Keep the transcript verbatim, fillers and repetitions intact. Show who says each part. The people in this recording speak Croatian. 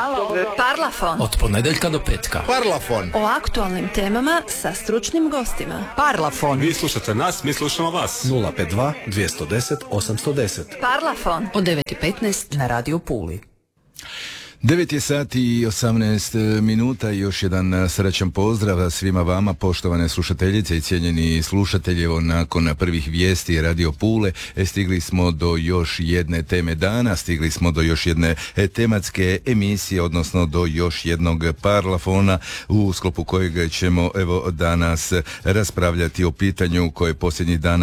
Speaker 1: Parlafon.
Speaker 2: Od ponedeljka do petka.
Speaker 3: Parlafon.
Speaker 1: O aktualnim temama sa stručnim gostima.
Speaker 4: Parlafon.
Speaker 5: Vi slušate nas, mi slušamo vas.
Speaker 2: nula pet dva dvjesto deset osamsto deset.
Speaker 1: Parlafon.
Speaker 4: Od devet i petnaest na Radio Puli.
Speaker 6: devet je sati i osamnaest minuta i još jedan srećan pozdrav svima vama, poštovane slušateljice i cijenjeni slušatelji. Evo, nakon prvih vijesti Radio Pule stigli smo do još jedne teme dana, stigli smo do još jedne tematske emisije, odnosno do još jednog parlafona u sklopu kojeg ćemo evo danas raspravljati o pitanju koje posljednjih dana